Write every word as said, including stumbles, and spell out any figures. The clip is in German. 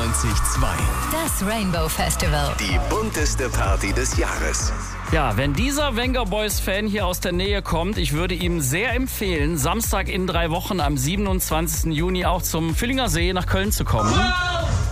neunundneunzig Komma zwei. Das Rainbow Festival. Die bunteste Party des Jahres. Ja, wenn dieser Venga Boys-Fan hier aus der Nähe kommt, ich würde ihm sehr empfehlen, Samstag in drei Wochen am siebenundzwanzigsten Juni auch zum Völlinger See nach Köln zu kommen.